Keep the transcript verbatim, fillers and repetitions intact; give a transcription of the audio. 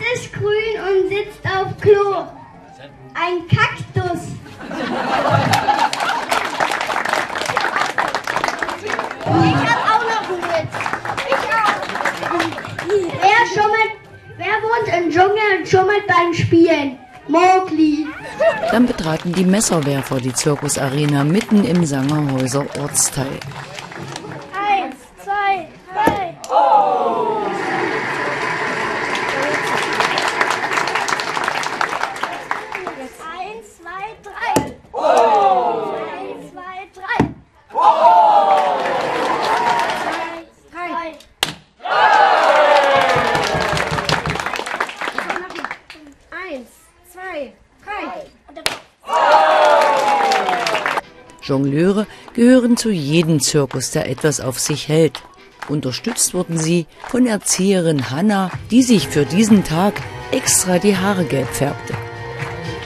ist grün und sitzt auf Klo? Ein Kaktus. Ich hab auch noch einen Witz. Ich auch. Wer schummelt, wer wohnt im Dschungel und schummelt beim Spielen? Mowgli. Dann betraten die Messerwerfer die Zirkusarena mitten im Sangerhäuser Ortsteil. Eins, zwei, drei. Eins, zwei, drei. Eins, zwei, drei. Drei. Eins, zwei, drei. Jongleure gehören zu jedem Zirkus, der etwas auf sich hält. Unterstützt wurden sie von Erzieherin Hanna, die sich für diesen Tag extra die Haare gelb färbte.